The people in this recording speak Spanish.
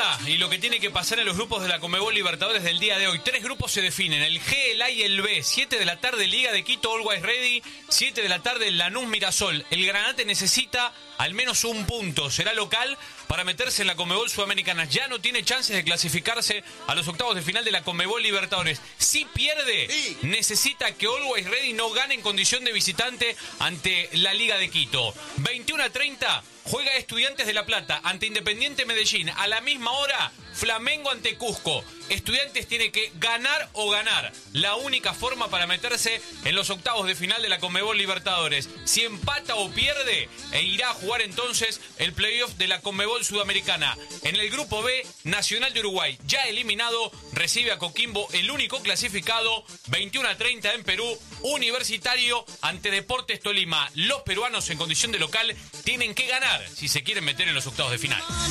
pasa y lo que tiene que pasar en los grupos de la Conmebol Libertadores del día de hoy. 3 grupos se definen, el G, el A y el B. 7 de la tarde, Liga de Quito, Always Ready. 7 de la tarde, Lanús Mirasol. El Granate necesita al menos un punto. Será local para meterse en la Conmebol Sudamericana. Ya no tiene chances de clasificarse a los octavos de final de la Conmebol Libertadores. Si pierde, necesita que Always Ready no gane en condición de visitante ante la Liga de Quito. 21:30. Juega Estudiantes de La Plata ante Independiente Medellín. A la misma hora, Flamengo ante Cusco. Estudiantes tiene que ganar o ganar. La única forma para meterse en los octavos de final de la Conmebol Libertadores. Si empata o pierde, irá a jugar entonces el playoff de la Conmebol Sudamericana. En el grupo B, Nacional de Uruguay, ya eliminado, recibe a Coquimbo, el único clasificado. 21:30 en Perú. Universitario ante Deportes Tolima. Los peruanos en condición de local tienen que ganar si se quieren meter en los octavos de final.